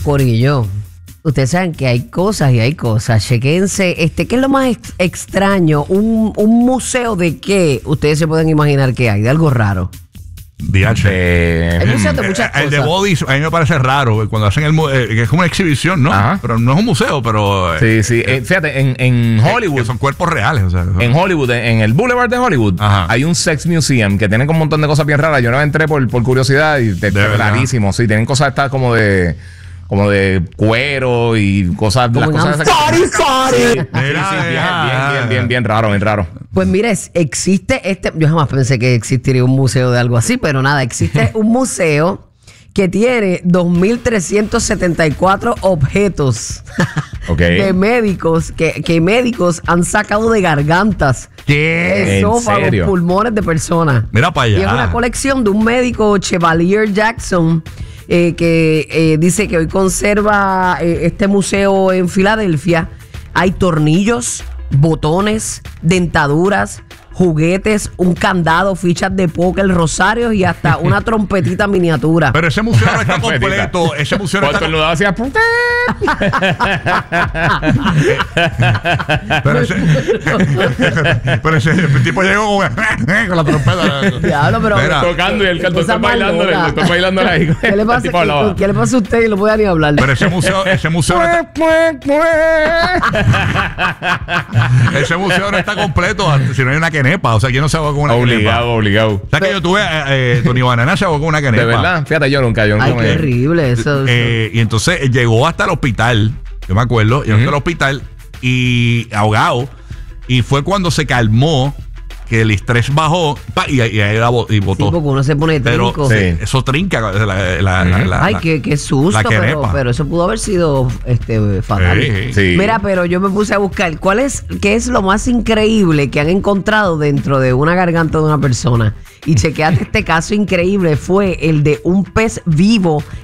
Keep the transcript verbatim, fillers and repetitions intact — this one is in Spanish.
Corillo, ustedes saben que hay cosas y hay cosas. Chequense, este, ¿qué es lo más ex- extraño? Un, un museo de qué ustedes se pueden imaginar que hay, de algo raro. D H. Eh, Hay museos de muchas El de cosas. Bodies a mí me parece raro cuando hacen el mu- eh, que es como una exhibición, ¿no? Ajá. Pero no es un museo, pero sí, sí. Eh, fíjate, en, en eh, Hollywood. que son cuerpos reales, o sea, son- En Hollywood, en el Boulevard de Hollywood, Ajá. hay un sex museum que tiene un montón de cosas bien raras. Yo no entré por, por curiosidad y te, De verdad. rarísimo. Sí, tienen cosas estas como de como de cuero y cosas. Como las en cosas un esas que- party, party. Sí, sí, sí, Mira, bien, bien, mira. bien, bien, bien raro, bien raro. Pues mire, es- existe este, yo jamás pensé que existiría un museo de algo así, pero nada, existe un museo que tiene dos mil trescientos setenta y cuatro objetos Ok. de médicos que, que médicos han sacado de gargantas, ¿Qué? ¿En esófagos, serio? pulmones de personas. Mira para allá. Y es una colección de un médico, Chevalier Jackson, eh, que eh, dice que hoy conserva eh, este museo en Filadelfia. Hay tornillos, botones, dentaduras, juguetes, un candado, fichas de póker, rosarios y hasta una trompetita miniatura. Pero ese museo no está Trompetita. completo. Ese museo no Cuando está estornudaba hacía ¡pum! Pero ese, pero ese tipo llegó con, con la trompeta. Diablo, pero- Mira, tocando y el cantor Cosa está más bailando, loca. el doctor bailando ahí. ¿Qué le El pasa, tipo hablaba. ¿qué le pasa a usted? Y no puede ni hablar. pero ese museo, ese museo no está, ese museo no está completo si no hay una quenepa. O sea, yo no se hago con una quenepa. Obligado, obligado. O sea, que yo tuve, eh, eh, Tony Banana se ahogó con una quenepa. De verdad, fíjate, yo nunca, yo nunca Ay, me- qué horrible eso. Eh, y entonces llegó hasta el hospital, yo me acuerdo, llegó hasta el hospital y ahogado. Y fue cuando se calmó, que el estrés bajó pa, y, y ahí la bo- y Sí, botó. porque uno se pone Pero trinco. Sí. eso trinca la, la- la- Ujú. la- Ay, la- qué, qué susto, la pero, quenepa. pero eso pudo haber sido este, fatal. Sí. Sí. Mira, pero yo me puse a buscar cuál es, qué es lo más increíble que han encontrado dentro de una garganta de una persona. Y chequeate, este caso increíble fue el de un pez vivo